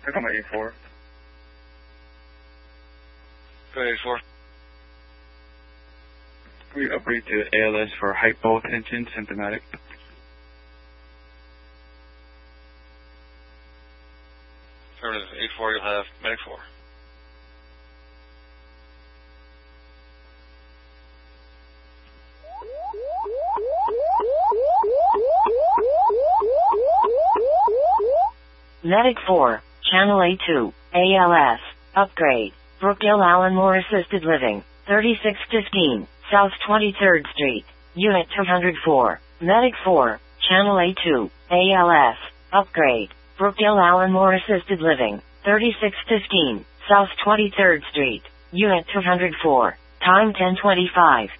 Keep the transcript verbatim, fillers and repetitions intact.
I got my A four. Go ahead, A four. We upgrade to A L S for hypotension symptomatic. Affirmative. A four, you'll have medic four. Medic four, Channel A two, A L S, upgrade, Brookdale Allenmore Assisted Living, thirty-six fifteen, South twenty-third Street, Unit two hundred four. Medic four, Channel A two, A L S, upgrade, Brookdale Allenmore Assisted Living, thirty-six fifteen, South twenty-third Street, Unit two hundred four. Time ten twenty-five.